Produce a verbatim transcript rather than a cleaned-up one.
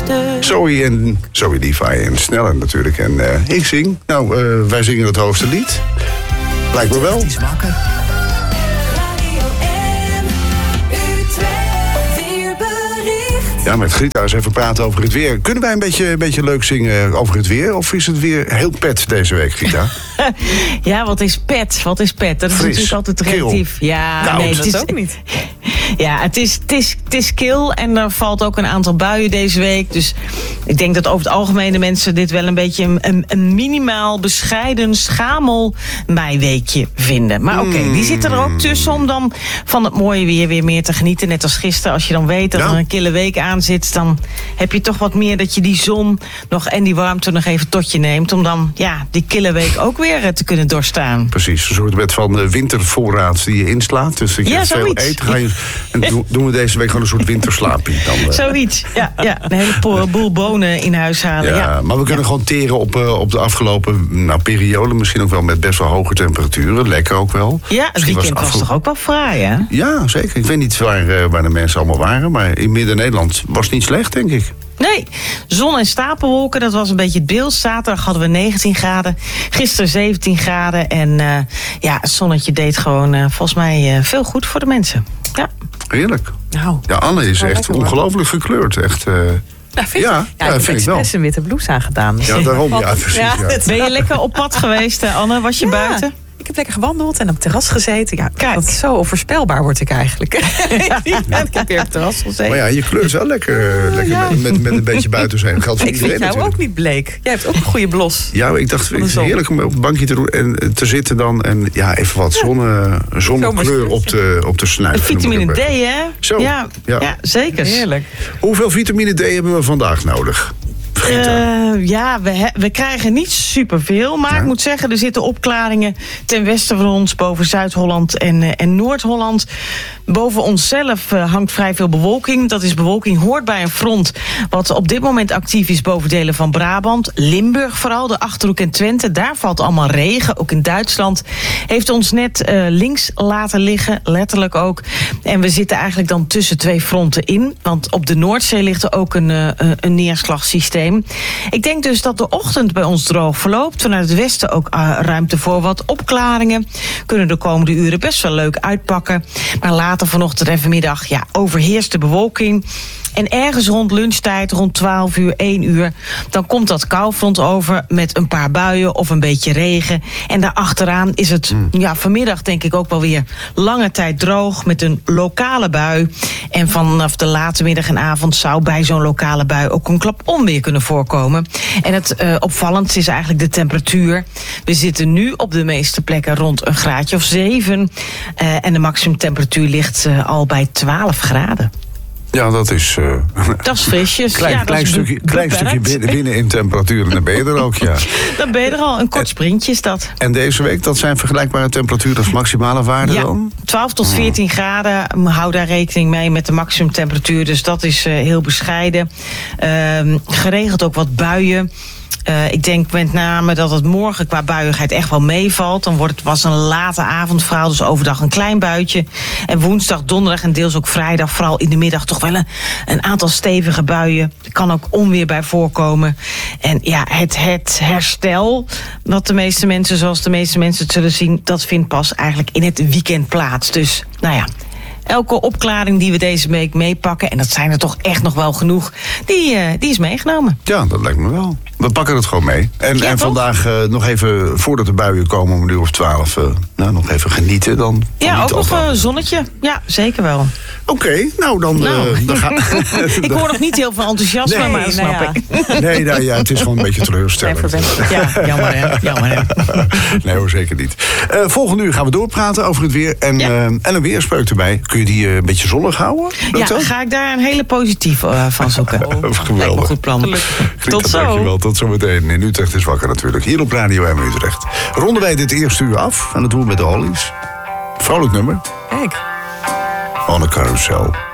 Zoe en Zoe Levi en Sneller natuurlijk. En uh, ik zing. Nou, uh, wij zingen het hoogste lied. Lijkt me wel. Het is wakker. Ja, met Grita eens even praten over het weer. Kunnen wij een beetje, een beetje leuk zingen over het weer? Of is het weer heel pet deze week, Grita? Ja, wat is pet? Wat is pet? Dat is Fris, natuurlijk altijd kil. relatief. Ja, Koud. nee, Dat het is is ook niet. Ja, het is, het, is, het is kil en er valt ook een aantal buien deze week. Dus ik denk dat over het algemeen de mensen dit wel een beetje een, een, een minimaal bescheiden schamel meiweekje vinden. Maar oké, okay, die zitten er ook tussen om dan van het mooie weer weer meer te genieten. Net als gisteren, als je dan weet dat ja. er een kille week aan zit, dan heb je toch wat meer dat je die zon nog en die warmte nog even tot je neemt. Om dan ja, die kille week ook weer te kunnen doorstaan. Precies, een soort wet van uh, wintervoorraad die je inslaat. Dus dat je Ja, veel zoiets. eet. Ga je, en do, doen we deze week gewoon een soort winterslaapje. Dan, uh, Zoiets, ja, ja. Een hele po- boel bonen in huis halen. Ja, Ja, maar we kunnen ja. gewoon teren op, uh, op de afgelopen nou, periode. Misschien ook wel met best wel hoge temperaturen. Lekker ook wel. Ja, het Misschien weekend was, afgel- toch ook wel fraai, hè? Ja, zeker. Ik weet niet waar, uh, waar de mensen allemaal waren. Maar in Midden-Nederland was het niet slecht, denk ik. Nee, zon en stapelwolken, dat was een beetje het beeld. Zaterdag hadden we negentien graden, gisteren zeventien graden. En uh, ja, het zonnetje deed gewoon uh, volgens mij uh, veel goed voor de mensen. Ja. Heerlijk. Nou, Ja, Anne is wel echt lekker, hoor. ongelooflijk gekleurd. Echt, uh, Nou, vind je? Ja, ja, ja, ik heb vind ik wel. expres een witte blouse aangedaan. ja, daarom. Ja, precies. Ja, Ja. het- Ben je lekker op pad geweest, uh, Anne? Was je Ja, buiten? Ik heb lekker gewandeld en op het terras gezeten. Ja, Kijk. dat zo onvoorspelbaar word ik eigenlijk. Ja, ik heb weer op het terras gezeten. Maar ja, je kleurt wel lekker, uh, lekker ja. met, met, met een beetje buiten zijn. Geldt voor Ik vind iedereen jou ook natuurlijk. niet bleek. Jij hebt ook een goede blos. Ja, ik dacht, het is zon. heerlijk om op het bankje te doen en te zitten dan. En ja, even wat zonne, zonnekleur op te, op te snuiven. Vitamine noem D, ik het maar. hè? Zo, Ja, ja. ja. zeker. Heerlijk. Hoeveel vitamine D hebben we vandaag nodig? Uh, ja, we, he- we krijgen niet superveel. Maar Ja. ik moet zeggen, er zitten opklaringen ten westen van ons, boven Zuid-Holland en, uh, en Noord-Holland. Boven onszelf uh, hangt vrij veel bewolking. Dat is bewolking, hoort bij een front wat op dit moment actief is boven delen van Brabant. Limburg vooral, de Achterhoek en Twente. Daar valt allemaal regen, ook in Duitsland. Heeft ons net uh, links laten liggen, letterlijk ook. En we zitten eigenlijk dan tussen twee fronten in. Want op de Noordzee ligt er ook een, uh, een neerslagsysteem. Ik denk dus dat de ochtend bij ons droog verloopt. Vanuit het westen ook uh, ruimte voor wat opklaringen. Kunnen de komende uren best wel leuk uitpakken. Maar later vanochtend en vanmiddag ja, overheerst de bewolking. En ergens rond lunchtijd, rond twaalf uur, één uur... dan komt dat koufront over met een paar buien of een beetje regen. En daarachteraan is het mm. ja, vanmiddag denk ik ook wel weer lange tijd droog... met een lokale bui. En vanaf de late middag en avond zou bij zo'n lokale bui... ook een klap onweer kunnen voorkomen. En het uh, opvallendste is eigenlijk de temperatuur. We zitten nu op de meeste plekken rond een graadje of zeven. Uh, en de maximumtemperatuur ligt uh, al bij twaalf graden. Ja, dat is... Uh, Dat is frisjes. klein, ja, dat klein is stukje, be- klein stukje beperkt. binnen, binnen in temperatuur en dan ben je er ook, ja. Dan ben je er al. Een kort sprintje is dat. En deze week, dat zijn vergelijkbare temperaturen als maximale waarde Ja, dan? twaalf tot veertien graden. Hou daar rekening mee met de maximumtemperatuur. Dus dat is uh, heel bescheiden. Uh, geregeld ook wat buien. Uh, ik denk met name dat het morgen qua buiigheid echt wel meevalt. Dan wordt het was een late avondverhaal, dus overdag een klein buitje. En woensdag, donderdag en deels ook vrijdag, vooral in de middag toch wel een, een aantal stevige buien. Er kan ook onweer bij voorkomen. En ja, het, het herstel, wat de meeste mensen, zoals de meeste mensen het zullen zien, dat vindt pas eigenlijk in het weekend plaats. Dus, nou ja. Elke opklaring die we deze week meepakken, en dat zijn er toch echt nog wel genoeg, die, uh, die is meegenomen. Ja, dat lijkt me wel. We pakken het gewoon mee. En, Ja, en toch? vandaag uh, nog even, voordat de buien komen om een uur of twaalf, uh, nou, nog even genieten dan. Ja, ook nog een zonnetje. Ja, zeker wel. Oké, okay, nou dan, Nou. Uh, dan ga Ik hoor nog niet heel veel enthousiasme, Nee, maar dat nou snap ja. ik. Nee, nou ja, het is gewoon een beetje teleurstellend. Ja, jammer hè. Jammer, hè. Nee hoor, zeker niet. Uh, volgende uur gaan we doorpraten over het weer. En, Ja. uh, en een weerspreuk erbij. Kun je die uh, een beetje zonnig houden? Ja, Lukt dat? ga ik daar een hele positieve uh, van zoeken. Oh, Lijkt me geweldig. een goed plan. Grieter, Tot zo. Dankjewel, tot zometeen. In Utrecht is wakker natuurlijk. Hier op Radio M Utrecht. Ronden wij dit eerste uur af. En dat doen we met de Hollies. Vrolijk nummer. Kijk. On a Carousel.